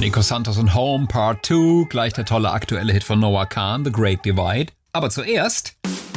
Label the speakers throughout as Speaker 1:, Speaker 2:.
Speaker 1: Nico Santos und Home Part 2, gleich der tolle aktuelle Hit von Noah Kahn, The Great Divide. Aber zuerst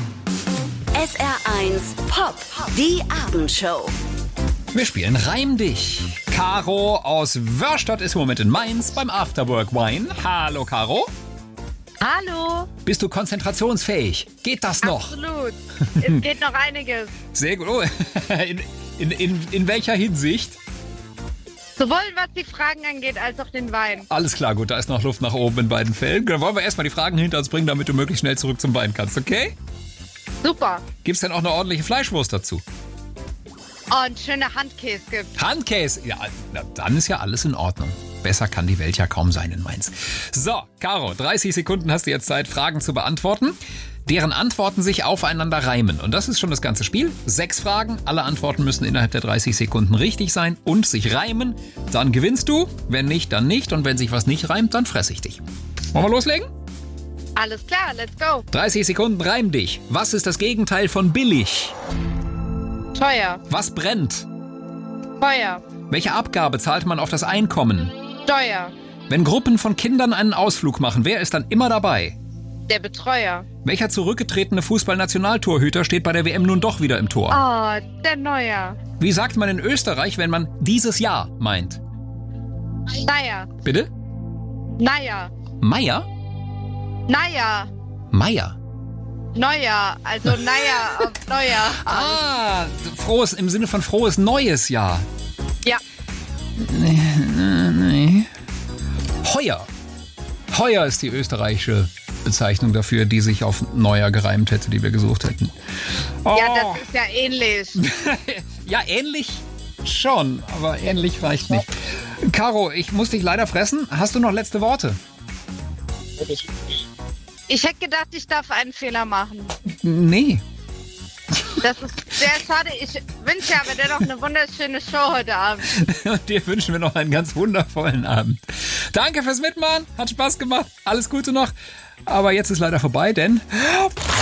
Speaker 2: SR1 Pop, die Abendshow.
Speaker 1: wir spielen Reim dich. Caro aus Wörstadt ist im Moment in Mainz beim Afterwork Wine. Hallo Caro.
Speaker 3: Hallo.
Speaker 1: Bist du konzentrationsfähig? Geht das noch?
Speaker 3: Absolut. Es geht noch einiges.
Speaker 1: Sehr gut. Oh, in welcher Hinsicht?
Speaker 3: Sowohl was die Fragen angeht, als auch den Wein.
Speaker 1: Alles klar, gut, da ist noch Luft nach oben in beiden Fällen. Dann wollen wir erstmal die Fragen hinter uns bringen, damit du möglichst schnell zurück zum Wein kannst, okay?
Speaker 3: Super.
Speaker 1: Gibt's denn auch eine ordentliche Fleischwurst dazu?
Speaker 3: Oh, und schöner Handkäse gibt's.
Speaker 1: Handkäse, ja, na, dann ist ja alles in Ordnung. Besser kann die Welt ja kaum sein in Mainz. So, Caro, 30 Sekunden hast du jetzt Zeit, Fragen zu beantworten, deren Antworten sich aufeinander reimen. Und das ist schon das ganze Spiel. 6 Fragen, alle Antworten müssen innerhalb der 30 Sekunden richtig sein und sich reimen. Dann gewinnst du, wenn nicht, dann nicht. Und wenn sich was nicht reimt, dann fresse ich dich. Wollen wir loslegen?
Speaker 3: Alles klar, let's go.
Speaker 1: 30 Sekunden, reim dich. Was ist das Gegenteil von billig?
Speaker 3: Teuer.
Speaker 1: Was brennt?
Speaker 3: Feuer.
Speaker 1: Welche Abgabe zahlt man auf das Einkommen?
Speaker 3: Steuer.
Speaker 1: Wenn Gruppen von Kindern einen Ausflug machen, wer ist dann immer dabei?
Speaker 3: Der Betreuer.
Speaker 1: Welcher zurückgetretene Fußballnationaltorhüter steht bei der WM nun doch wieder im Tor?
Speaker 3: Oh, der Neuer.
Speaker 1: Wie sagt man in Österreich, wenn man dieses Jahr meint?
Speaker 3: Naja.
Speaker 1: Bitte?
Speaker 3: Naja.
Speaker 1: Meier?
Speaker 3: Naja.
Speaker 1: Meier.
Speaker 3: Neujahr. Also naja auf Neujahr.
Speaker 1: Ah, frohes, im Sinne von frohes neues Jahr.
Speaker 3: Ja.
Speaker 1: Nee. Heuer. Heuer ist die österreichische Bezeichnung dafür, die sich auf Neujahr gereimt hätte, die wir gesucht hätten. Oh.
Speaker 3: Ja, das ist ja ähnlich.
Speaker 1: Ja, ähnlich schon, aber ähnlich reicht nicht. Caro, ich muss dich leider fressen. Hast du noch letzte Worte?
Speaker 3: Ich hätte gedacht, ich darf einen Fehler machen.
Speaker 1: Nee.
Speaker 3: Das ist sehr schade. Ich wünsche aber dennoch eine wunderschöne Show heute Abend.
Speaker 1: Und dir wünschen wir noch einen ganz wundervollen Abend. Danke fürs Mitmachen. Hat Spaß gemacht. Alles Gute noch. Aber jetzt ist leider vorbei, denn